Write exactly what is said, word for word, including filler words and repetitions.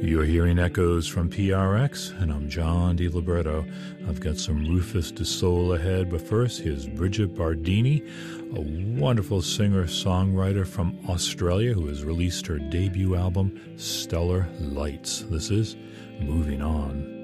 You're hearing echoes from P R X, and I'm John DiLibretto. I've got some Rufus Du Sol ahead, but first, here's Bridget Bardini, a wonderful singer-songwriter from Australia who has released her debut album, Stellar Lights. This is Moving On.